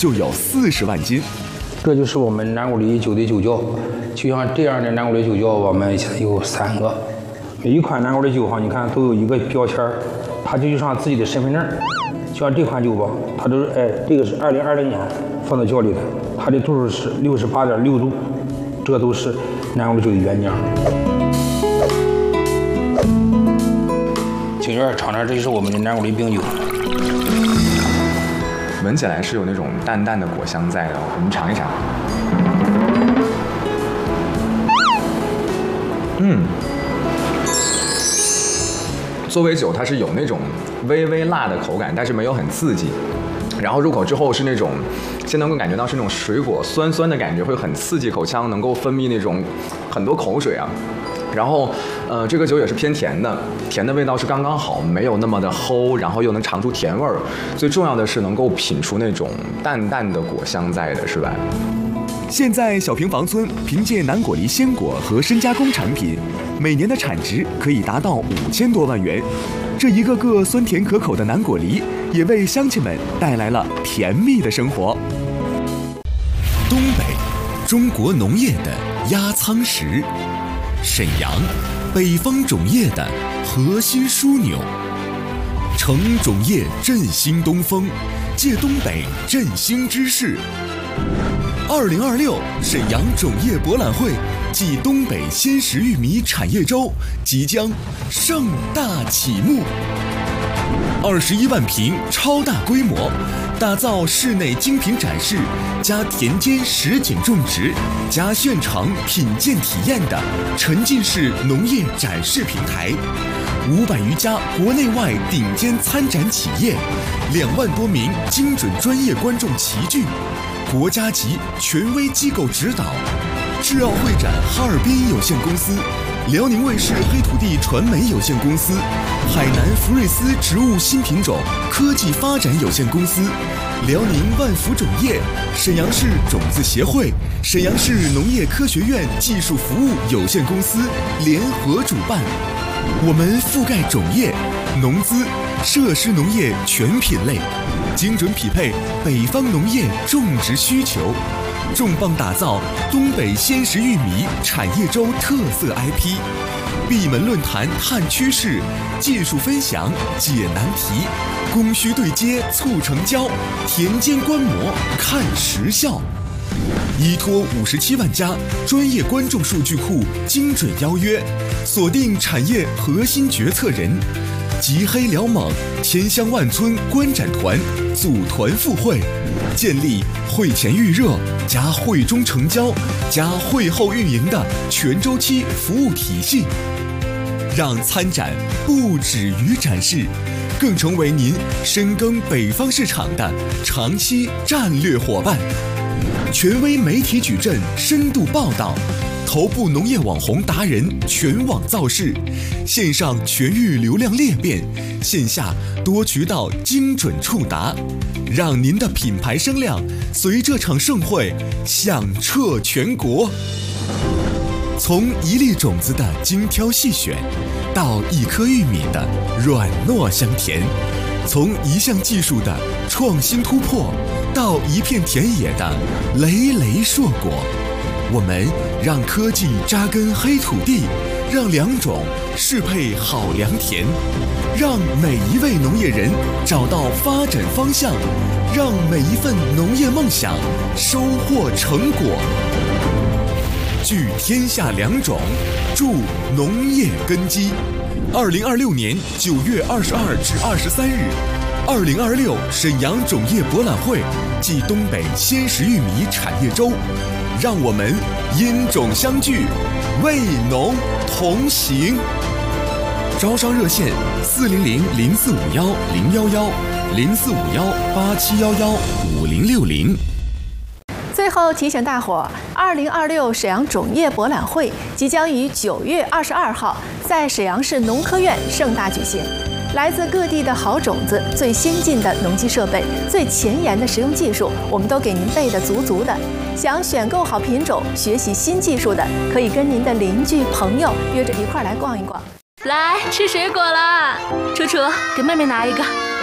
就有40万斤。 这就是我们南谷里酒的酒窖，就像这样的南谷里酒窖，我们现在有3个。每一款南谷里酒哈，你看都有一个标签，它就像自己的身份证。像这款酒吧，它都是这个是2020年放到窖里的，它的度数是68.6度，这都是南谷里酒的原浆。景院尝尝，这就是我们的南谷里冰酒。 闻起来是有那种淡淡的果香在的，我们尝一尝。作为酒，它是有那种微微辣的口感，但是没有很刺激。然后入口之后是那种，先能够感觉到是那种水果酸酸的感觉，会很刺激口腔，能够分泌那种很多口水啊。然后，这个酒也是偏甜的，甜的味道是刚刚好，没有那么的齁，然后又能尝出甜味儿。最重要的是能够品出那种淡淡的果香在的，是吧？ 现在小平房村凭借南果梨鲜果和深加工产品，每年的产值可以达到5000多万元。这一个个酸甜可口的南果梨，也为乡亲们带来了甜蜜的生活。东北，中国农业的压舱石；沈阳，北方种业的核心枢纽。乘种业振兴东风，借东北振兴之势。2026沈阳种业博览会暨东北鲜食玉米产业周即将盛大启幕。21万平超大规模，打造室内精品展示加田间实景种植加现场品鉴体验的沉浸式农业展示平台，500余家国内外顶尖参展企业，2万多名精准专业观众齐聚，国家级权威机构指导，智奥会展哈尔滨有限公司、辽宁卫视黑土地传媒有限公司、海南福瑞斯植物新品种科技发展有限公司、辽宁万福种业、沈阳市种子协会、沈阳市农业科学院技术服务有限公司联合主办。我们覆盖种业、农资、设施农业全品类，精准匹配北方农业种植需求，重磅打造东北鲜食玉米产业周特色 IP， 闭门论坛探趋势，技术分享解难题，供需对接促成交，田间观摩看实效。依托57万家专业观众数据库，精准邀约，锁定产业核心决策人，集黑辽蒙千乡万村观展团，组团赴会，建立会前预热加会中成交加会后运营的全周期服务体系，让参展不止于展示，更成为您深耕北方市场的长期战略伙伴。权威媒体矩阵深度报道，头部农业网红达人全网造势，线上全域流量裂变，线下多渠道精准触达，让您的品牌声量随这场盛会响彻全国。从一粒种子的精挑细选，到一颗玉米的软糯香甜，从一项技术的创新突破，到一片田野的累累硕果，我们让科技扎根黑土地，让良种适配好良田，让每一位农业人找到发展方向，让每一份农业梦想收获成果。聚天下良种，助农业根基。2026年9月22至23日，2026沈阳种业博览会暨东北鲜食玉米产业周，让我们因种相聚，为农同行。招商热线400-0451-011-0451-8711-5060。 最后提醒大伙，2026沈阳种业博览会即将于9月22号在沈阳市农科院盛大举行。来自各地的好种子、最先进的农机设备、最前沿的实用技术，我们都给您备得足足的。想选购好品种、学习新技术的，可以跟您的邻居朋友约着一块来逛一逛。 来吃水果了，楚楚给妹妹拿一个。